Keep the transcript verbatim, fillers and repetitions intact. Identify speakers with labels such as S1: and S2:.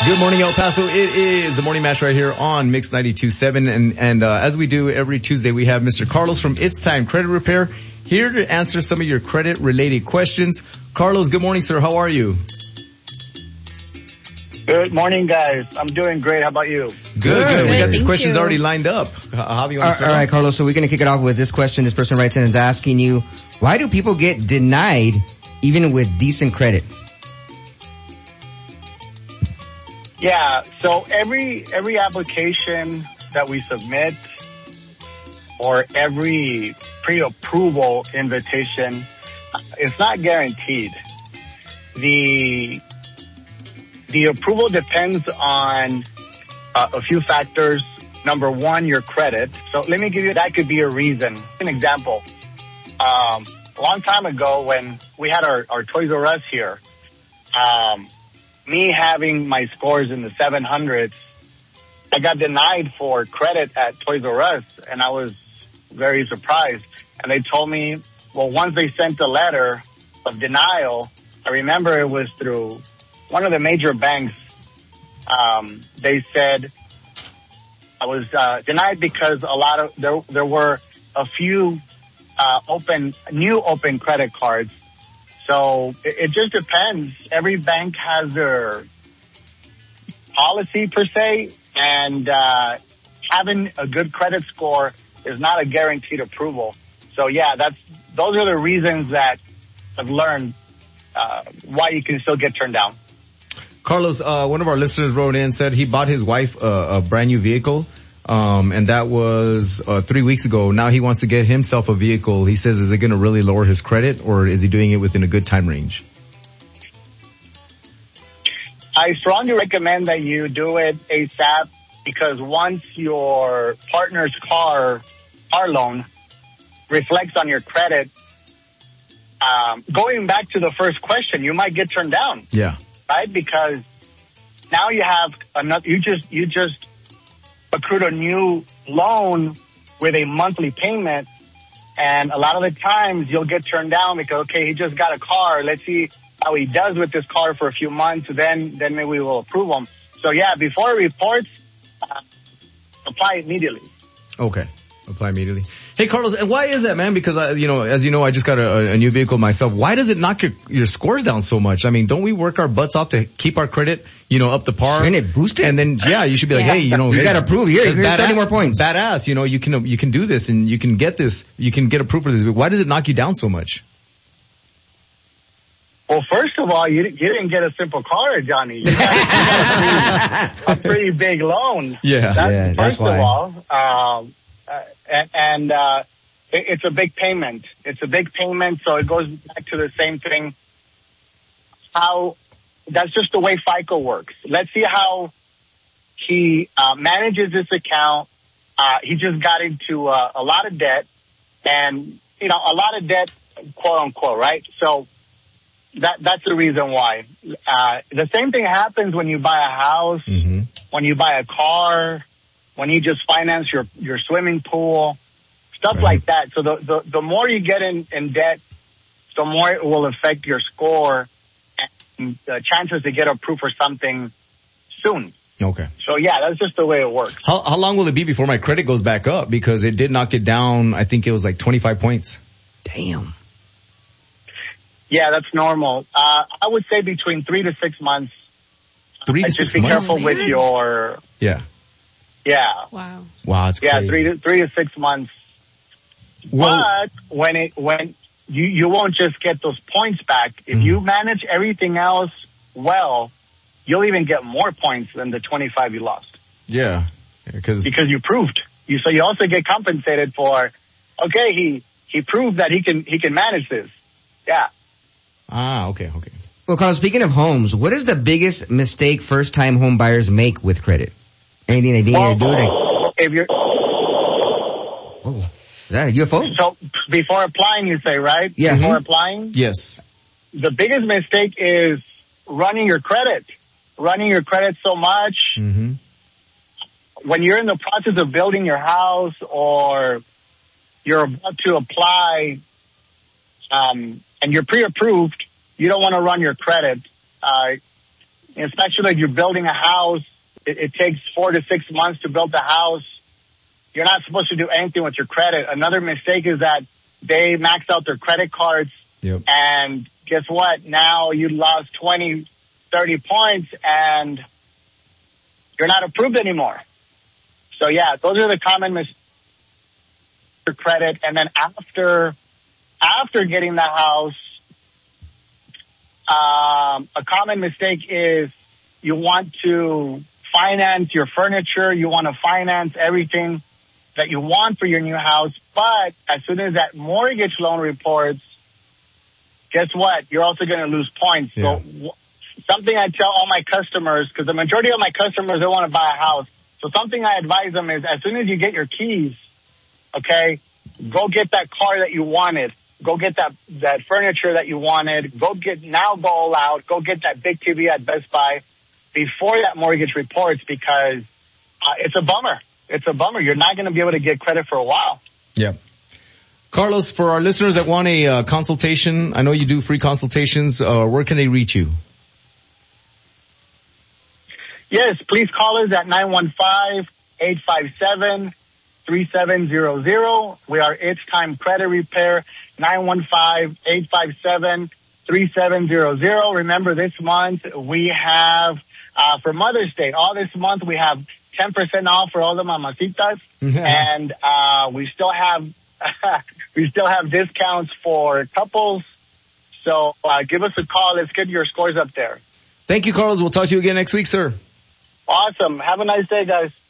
S1: Good morning, El Paso. It is the Morning Match right here on Mix ninety-two point seven. And, and uh, as we do every Tuesday, we have Mister Carlos from It's Time Credit Repair here to answer some of your credit-related questions. Carlos, good morning, sir. How are you?
S2: Good morning, guys. I'm doing great. How about you?
S1: Good, good. good. We got these
S3: Thank
S1: questions
S3: you.
S1: already lined up. How do you want to start?
S4: All right, Carlos. So we're going to kick it off with this question. This person writes in and is asking you, why do people get denied even with decent credit?
S2: Yeah, so every every application that we submit or every pre-approval invitation, it's not guaranteed. The the approval depends on uh, a few factors. Number one, your credit. So let me give you, that could be a reason. An example. Um, a long time ago when we had our, our Toys R Us here, um, me having my scores in the seven hundreds, I got denied for credit at Toys R Us, and I was very surprised. And they told me, well, once they sent the letter of denial, I remember it was through one of the major banks. Um, they said I was uh, denied because a lot of there there were a few uh, open new open credit cards. So it, it just depends. Every bank has their policy per se, and uh, having a good credit score is not a guaranteed approval. So yeah, that's those are the reasons that I've learned uh, why you can still get turned down.
S1: Carlos, uh, one of our listeners wrote in and said he bought his wife a, a brand new vehicle. Um, and that was, uh, three weeks ago. Now he wants to get himself a vehicle. He says, is it going to really lower his credit, or is he doing it within a good time range?
S2: I strongly recommend that you do it ASAP, because once your partner's car, car loan reflects on your credit, um, going back to the first question, you might get turned down.
S1: Yeah.
S2: Right? Because now you have another, you just, you just accrued a new loan with a monthly payment. And a lot of the times you'll get turned down because, okay, he just got a car. Let's see how he does with this car for a few months. Then, then maybe we will approve him. So yeah, before it reports, uh, apply immediately.
S1: Okay. Apply immediately. Hey, Carlos, and why is that, man? Because I, you know, as you know, I just got a, a new vehicle myself. Why does it knock your, your scores down so much? I mean, don't we work our butts off to keep our credit, you know, up to par?
S4: Shouldn't it boost it?
S1: And then, yeah, you should be like,
S2: Yeah.
S1: hey, you know,
S4: You
S1: hey,
S4: got to prove here. Here's
S1: badass-
S4: thirty more points.
S1: Badass, you know, you can, you can do this and you can get this, you can get approved for this. Why does it knock you down so much?
S2: Well, first of all, you, you didn't get a simple car, Johnny. You got, you got a, pretty, a pretty big loan.
S1: Yeah.
S2: That's,
S4: Yeah,
S2: first
S4: that's why.
S2: of all. Um, uh, and, and uh, it, it's a big payment. It's a big payment, so it goes back to the same thing. How, that's just the way FICO works. Let's see how he uh, manages this account. Uh, he just got into uh, a lot of debt, and, you know, a lot of debt, quote unquote, right? So, That that's the reason why. Uh, the same thing happens when you buy a house,
S1: Mm-hmm.
S2: when you buy a car, when you just finance your, your swimming pool, stuff
S1: Right.
S2: like that. So the, the, the more you get in, in debt, the more it will affect your score and the chances to get approved for something soon.
S1: Okay.
S2: So yeah, that's just the way it works.
S1: How, how long will it be before my credit goes back up? Because it did knock it down. I think it was like twenty-five points.
S4: Damn.
S2: Yeah, that's normal. Uh, I would say between three to six months.
S1: Three to
S2: Uh,
S1: six
S2: just be
S1: months?
S2: careful with
S3: What?
S2: your,
S1: Yeah.
S2: yeah.
S3: Wow.
S1: Wow, it's
S2: Yeah,
S1: crazy.
S2: three to three to six months.
S1: Well,
S2: But when it when you you won't just get those points back. If
S1: Mhm.
S2: you manage everything else well, you'll even get more points than the twenty-five you lost
S1: yeah. Because,
S2: because you proved. You so you also get compensated for. Okay, he he proved that he can he can manage this. Yeah.
S1: ah, okay, okay.
S4: Well, Carlos, speaking of homes, what is the biggest mistake first-time home buyers make with credit? Anything they need to do? Like,
S2: If you're
S4: oh, is that a U F O?
S2: so before applying, you say, right?
S4: Yeah.
S2: Before
S4: Mhm.
S2: applying,
S1: Yes.
S2: the biggest mistake is running your credit, running your credit so much.
S1: Mm-hmm.
S2: When you're in the process of building your house or you're about to apply, um, and you're pre-approved, you don't want to run your credit. Uh, especially if you're building a house. It, it takes four to six months to build the house. You're not supposed to do anything with your credit. Another mistake is that they max out their credit cards.
S1: Yep.
S2: And guess what? Now you lost twenty, thirty points and you're not approved anymore. So yeah, those are the common mistakes. Credit, and then after after getting the house, um, a common mistake is you want to finance your furniture, you want to finance everything that you want for your new house, but as soon as that mortgage loan reports, guess what? You're also going to lose points. Yeah. So w- something I tell all my customers, because the majority of my customers, they want to buy a house. So something I advise them is as soon as you get your keys, okay, go get that car that you wanted. Go get that, that furniture that you wanted. Go get, now go all out. Go get that big T V at Best Buy before that mortgage reports, because uh, it's a bummer. It's a bummer. You're not going to be able to get credit for a while.
S1: Yeah. Carlos, for our listeners that want a uh, consultation, I know you do free consultations. Uh, where can they reach you?
S2: Yes, please call us at nine one five, eight five seven, three seven zero zero. We are It's Time Credit Repair, nine one five, eight five seven, three seven zero zero. Remember, this month we have, uh, for Mother's Day, all this month we have ten percent off for all the mamacitas. And, uh, we still have, we still have discounts for couples. So, uh, give us a call. Let's get your scores up there.
S1: Thank you, Carlos. We'll talk to you again next week, sir.
S2: Awesome. Have a nice day, guys.